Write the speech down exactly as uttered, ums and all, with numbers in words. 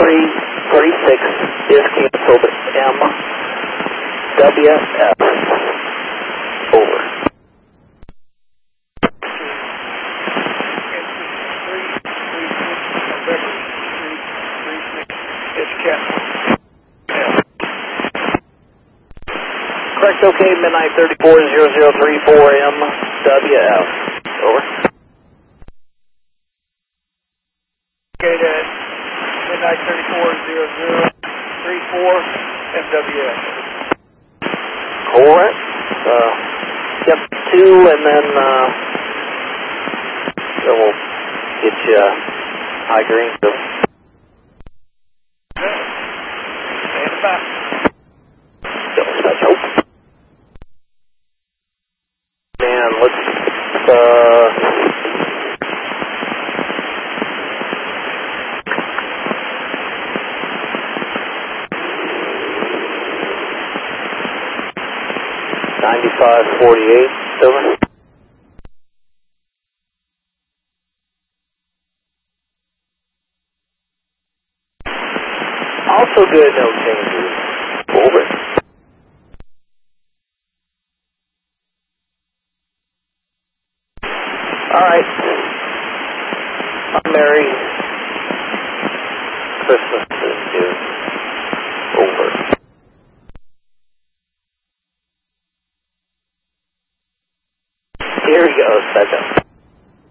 three three six is canceled. M W F. Over. Correct, okay, midnight thirty-four zero zero three four M W F. Over. Okay, then, midnight thirty-four zero zero three four M W F. Correct. Uh, yep, two, and then uh, then we'll get you uh, high green. So. Stand by. Special. Man, let's uh. ninety-five forty-eight, over. Also good, no changes. Over. Alright. Merry Christmas is over.